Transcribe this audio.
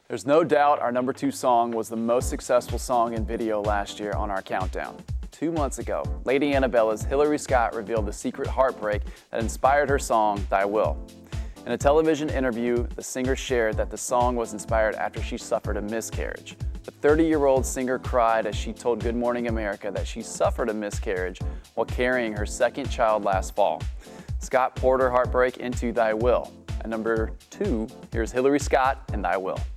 There's no doubt our #2 song was the most successful song in video last year on our countdown. 2 months ago, Lady Annabella's Hillary Scott revealed the secret heartbreak that inspired her song, Thy Will. In a television interview, the singer shared that the song was inspired after she suffered a miscarriage. The 30-year-old singer cried as she told Good Morning America that she suffered a miscarriage while carrying her second child last fall. Scott poured her heartbreak into Thy Will. At #2, here's Hillary Scott and Thy Will.